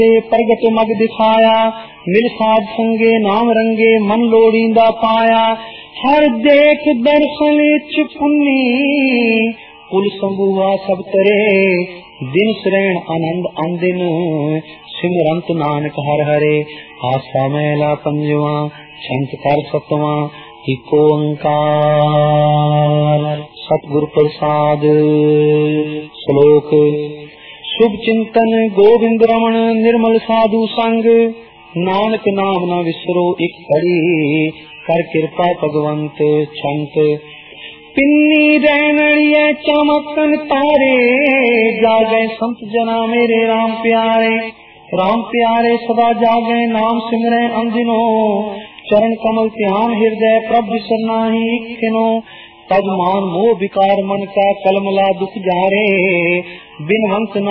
प्रगट मग दिखाया, मिल साध संगे नाम रंगे मन लोड़ींदा पाया। हर देख दर्शन चुपुन्नी कुल संभुआ सब तरे, दिन श्रेण आनंद आंदिन सिमरंत नानक हर हरे। आसा मैला पंजवा छंत कर सतवा, इको ओंकार सतगुर प्रसाद। श्लोक शुभ चिंतन गोविंद रमन निर्मल साधु संग, नानक नाम न विसरो एक घड़ी, कर कृपा भगवंत छंत। पिन्नी रैनड़िया चमकन तारे, जागे संत जना मेरे राम प्यारे। राम प्यारे सदा जागे नाम सिमरै अंदिनो, चरण कमल ध्यान हृदय प्रभु सरनाही खिनो। तब मान मोह विकार मन का कलमला दुख जारे, बिनवंत